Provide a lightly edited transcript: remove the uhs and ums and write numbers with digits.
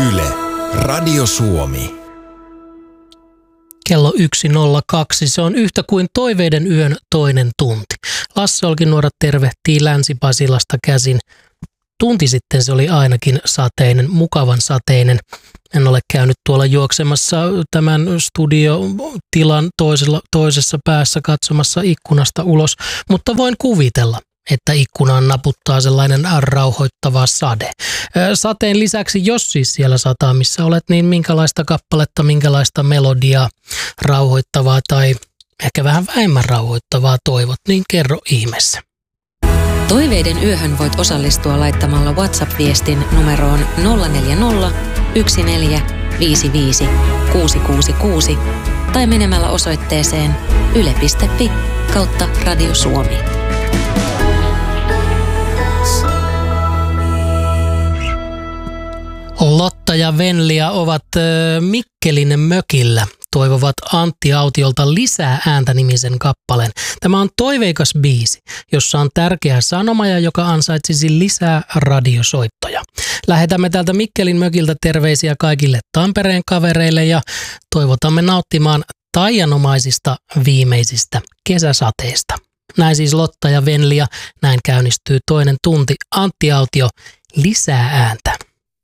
Yle, Radio Suomi. Kello 1.02. Se on yhtä kuin toiveiden yön toinen tunti. Lasse Olkinuora tervehtii Länsi-Pasilasta käsin. Tunti sitten se oli ainakin sateinen, mukavan sateinen. En ole käynyt tuolla juoksemassa tämän studiotilan toisessa päässä katsomassa ikkunasta ulos, mutta voin kuvitella, että ikkunaan naputtaa sellainen rauhoittava sade. Sateen lisäksi, jos siis siellä sataa, missä olet, niin minkälaista kappaletta, minkälaista melodiaa rauhoittavaa tai ehkä vähän vähemmän rauhoittavaa toivot, niin kerro ihmeessä. Toiveiden yöhön voit osallistua laittamalla WhatsApp-viestin numeroon 040 1455 666 tai menemällä osoitteeseen yle.fi/Radio Suomi. Lotta ja Venlia ovat Mikkelin mökillä. Toivovat Antti Autiolta Lisää ääntä -nimisen kappaleen. Tämä on toiveikas biisi, jossa on tärkeä sanoma ja joka ansaitsisi lisää radiosoittoja. Lähetämme täältä Mikkelin mökiltä terveisiä kaikille Tampereen kavereille ja toivotamme nauttimaan taianomaisista viimeisistä kesäsateista. Näin siis Lotta ja Venlia. Näin käynnistyy toinen tunti. Antti Autio, Lisää ääntä.